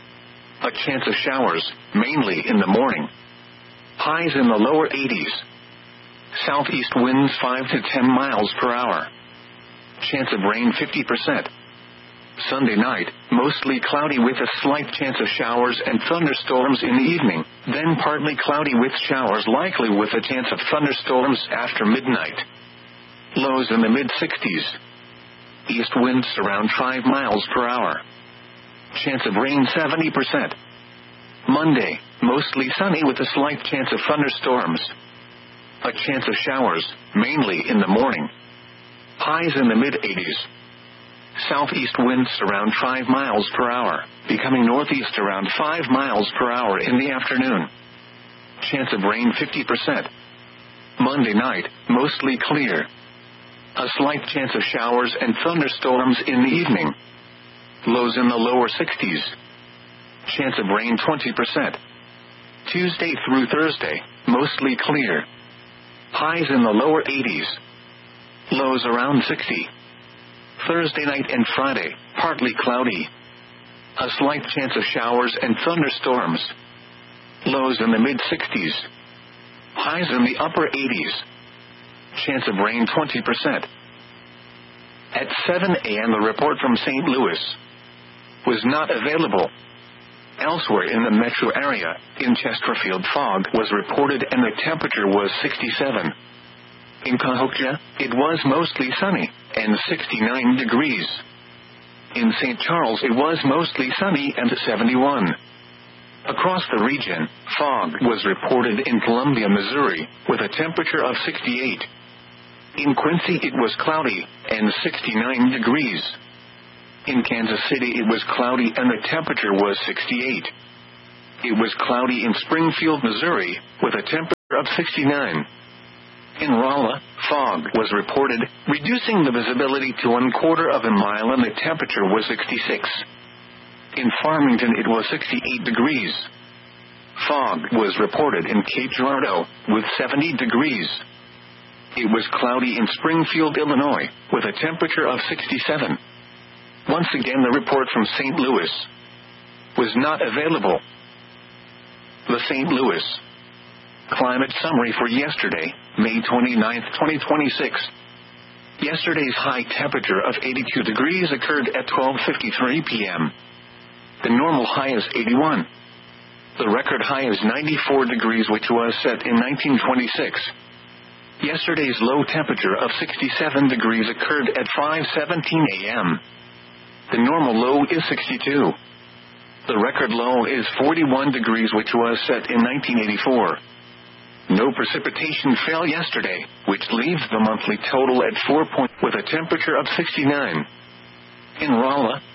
A chance of showers, mainly in the morning. Highs in the lower eighties. Southeast winds five to ten miles per hour. Chance of rain fifty percent. Sunday night, mostly cloudy with a slight chance of showers and thunderstorms in the evening, then partly cloudy with showers likely with a chance of thunderstorms after midnight. Lows in the mid-sixties. East winds around five miles per hour. Chance of rain seventy percent. Monday, mostly sunny with a slight chance of thunderstorms. A chance of showers, mainly in the morning. Highs in the mid-eighties. Southeast winds around five miles per hour, becoming northeast around five miles per hour in the afternoon. Chance of rain fifty percent. Monday night, mostly clear. A slight chance of showers and thunderstorms in the evening. Lows in the lower sixties. Chance of rain twenty percent. Tuesday through Thursday, mostly clear. Highs in the lower eighties. Lows around sixty. Thursday night and Friday, partly cloudy. A slight chance of showers and thunderstorms. Lows in the mid-sixties. Highs in the upper eighties. Chance of rain twenty percent. At seven a.m. the report from Saint Louis was not available. Elsewhere in the metro area, in Chesterfield, fog was reported and the temperature was sixty-seven. In Cahokia, it was mostly sunny, and sixty-nine degrees. In Saint Charles it was mostly sunny and seventy-one. Across the region, fog was reported in Columbia, Missouri, with a temperature of sixty-eight. In Quincy it was cloudy, and sixty-nine degrees. In Kansas City it was cloudy and the temperature was sixty-eight. It was cloudy in Springfield, Missouri, with a temperature of sixty-nine. In Rolla, fog was reported, reducing the visibility to one quarter of a mile and the temperature was sixty-six. In Farmington it was sixty-eight degrees. Fog was reported in Cape Girardeau, with seventy degrees. It was cloudy in Springfield, Illinois, with a temperature of sixty-seven. Once again the report from Saint Louis was not available. The Saint Louis Climate Summary for yesterday, May twenty-ninth, twenty twenty-six. Yesterday's high temperature of eighty-two degrees occurred at twelve fifty-three p.m. The normal high is eighty-one. The record high is ninety-four degrees, which was set in nineteen twenty-six. Yesterday's low temperature of sixty-seven degrees occurred at five seventeen a.m. The normal low is sixty-two. The record low is forty-one degrees, which was set in nineteen eighty-four. No precipitation fell yesterday, which leaves the monthly total at four point with a temperature of sixty-nine. In Rolla,